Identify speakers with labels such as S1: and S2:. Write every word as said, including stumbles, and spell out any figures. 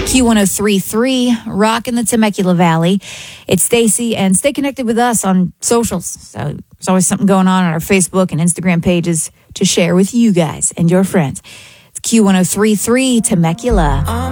S1: Q one oh three point three, rocking the Temecula Valley. It's Stacy, and stay connected with us on socials. So there's always something going on on our Facebook and Instagram pages to share with you guys and your friends. It's Q one oh three point three Temecula.